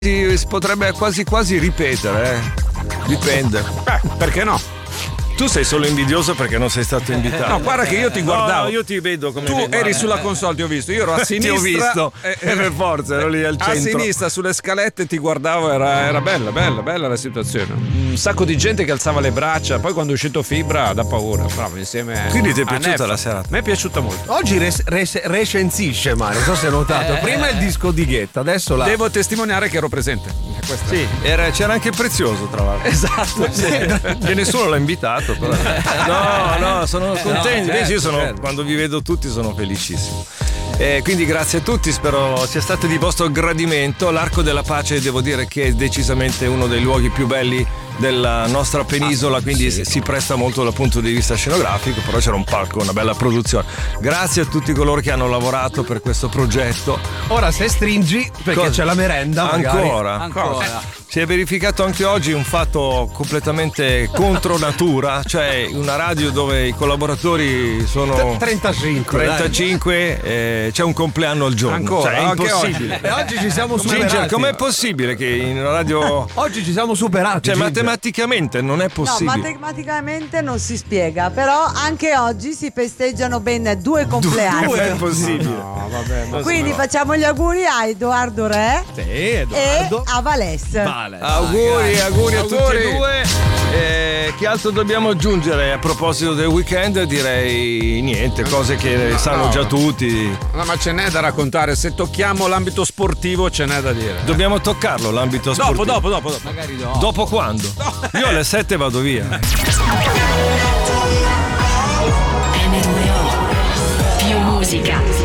si potrebbe quasi quasi ripetere, Dipende. Perché no? Tu sei solo invidioso perché non sei stato invitato. No, guarda che io ti guardavo. No, io ti vedo come tu eri sulla console, ti ho visto. Io ero a sinistra. Ti ho visto. Per forza, ero lì al centro. A sinistra, sulle scalette, ti guardavo. Era bella la situazione. Un sacco di gente che alzava le braccia. Poi quando è uscito Fibra, da paura. Bravo, insieme. Quindi ti è a piaciuta Neffa. la serata? Mi è piaciuta molto. Oggi recensisce, ma non so se hai notato. Prima il disco di Ghetta, adesso la. Devo testimoniare che ero presente. Questa. Sì, c'era anche Prezioso, tra l'altro. Esatto. Che nessuno l'ha invitato, però. No, sono contento. Certo, certo. Quando vi vedo tutti sono felicissimo. Quindi grazie a tutti, spero sia stato di vostro gradimento. L'Arco della Pace devo dire che è decisamente uno dei luoghi più belli della nostra penisola, quindi si presta molto dal punto di vista scenografico, però c'era un palco, una bella produzione. Grazie a tutti coloro che hanno lavorato per questo progetto. Ora se stringi, perché c'è la merenda magari. Ancora. Si è verificato anche oggi un fatto completamente contro natura, cioè una radio dove i collaboratori sono 35, c'è un compleanno al giorno. Ancora, cioè, è impossibile. E oggi ci siamo superati. Ginger, com'è possibile che in radio Oggi ci siamo superati. cioè Ginger. matematicamente non è No, possibile? matematicamente non si spiega, però anche oggi si festeggiano ben 2 compleanni. Non è possibile. No, vabbè, ma Quindi facciamo gli auguri a Edoardo Re Sì, e Edoardo. a Valès. Auguri a tutti e due. Che altro dobbiamo aggiungere a proposito del weekend? Direi niente, cose che sanno già tutti. No, ma ce n'è da raccontare. Se tocchiamo l'ambito sportivo, ce n'è da dire. Dobbiamo toccarlo l'ambito sportivo. Dopo. Magari no. Dopo quando? Io alle 7 vado via. NWO. Più musica.